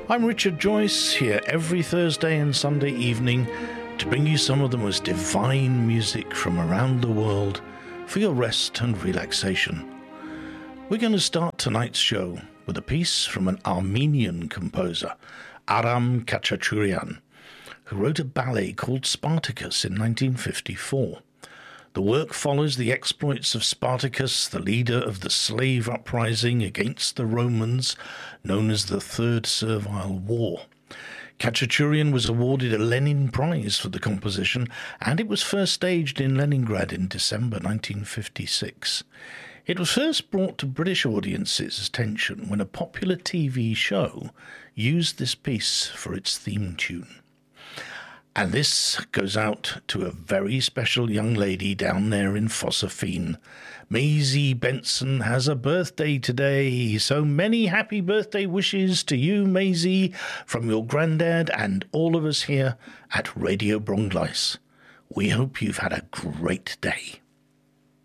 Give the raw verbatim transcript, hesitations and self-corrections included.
I'm Richard Joyce, here every Thursday and Sunday evening to bring you some of the most divine music from around the world for your rest and relaxation. We're going to start tonight's show with a piece from an Armenian composer, Aram Khachaturian, who wrote a ballet called Spartacus in nineteen fifty-four. The work follows the exploits of Spartacus, the leader of the slave uprising against the Romans, known as the Third Servile War. Khachaturian was awarded a Lenin Prize for the composition, and it was first staged in Leningrad in December nineteen fifty-six. It was first brought to British audiences' attention when a popular T V show used this piece for its theme tune. And this goes out to a very special young lady down there in Fossafine. Maisie Benson has a birthday today, so many happy birthday wishes to you, Maisie, from your granddad and all of us here at Radio Brongleis. We hope you've had a great day.